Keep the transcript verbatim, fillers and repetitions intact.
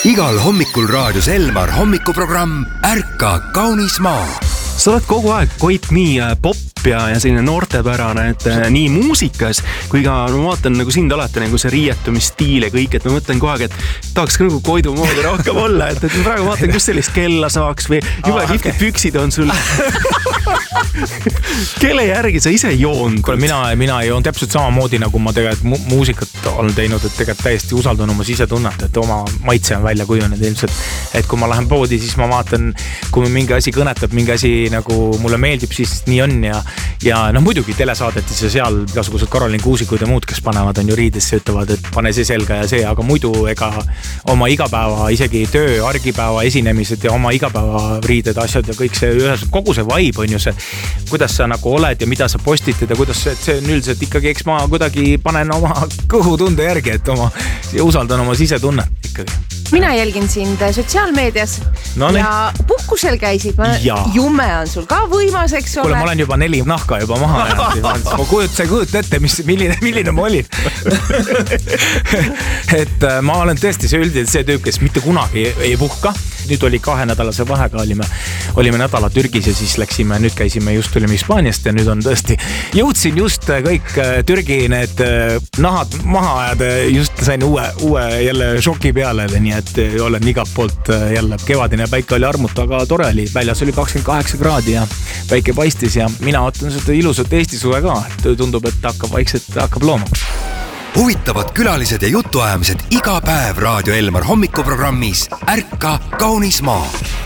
igal hommikul raadios Elmar hommikuprogramm Ärka kaunis maa. Sa oled kogu aeg Koit nii pop ja, ja selline noortepärane, et nii muusikas kui ka no, ma vaatan nagu sind alati nagu see riietumisstiil ja kõik, et ma mõtlen kogu aeg, et tahaks ka nagu Koidu moodi rohkem olla, et, et ma praegu vaatan, kus sellist kella saaks või juba ah, kihvtid okay. Püksid on sul. Kelle järgi sa ise joond? Mina, mina joon täpselt samamoodi, nagu ma tegelikult mu- muusikat olen teinud, et tegelikult täiesti usaldan oma sisetunnet, et oma maitse on välja kujunenud ilmselt. Et kui ma lähen poodi, siis ma vaatan, kui mingi asi kõnetab, mingi asi nagu mulle meeldib, siis nii on ja ja noh muidugi telesaadetis ja seal igasugused Karolin Kuusikud ja muud, kes panevad on ju riidesse, ütlevad, et pane see selga ja see, aga muidu ega oma igapäeva, isegi töö, argipäeva esinemised ja oma igapäeva riided, asjad ja kõik see ühes, kogu see vibe on ju see, kuidas sa nagu oled ja mida sa postitad ja kuidas see, see on üldiselt ikkagi, eks ma kuidagi panen oma kõhutunde järgi, et oma, ja usaldan oma sisetunnet ikkagi. Mina jälgin sind sotsiaalmeedias no, ja puhkusel käisid. Ma, jume on sul ka võimas, eks ole. Kuule, ma olen juba neli nahka juba maha jäänud. Ma kujut, sa kujut ette, mis, milline, milline ma olin. et ma olen tõesti see üldiselt see tüüp, kes mitte kunagi ei puhka. Nüüd oli kahe nädalase vahega, olime, olime nädala Türgis ja siis läksime, nüüd käisime just tulime Hispaaniast ja nüüd on tõesti, jõudsin just kõik Türgi need nahad maha ajada, just sain uue, uue jälle šoki peale, nii et olen igalt poolt jälle kevadine päike oli armuta, aga tore oli, väljas oli kakskümmend kaheksa kraadi ja päike paistis ja mina ootan seda ilusat Eesti suve ka, et tundub, et hakkab vaikselt, hakkab looma. Huvitavad külalised ja jutuajamised iga päev Raadio Elmar hommikuprogrammis Ärka kaunis maa.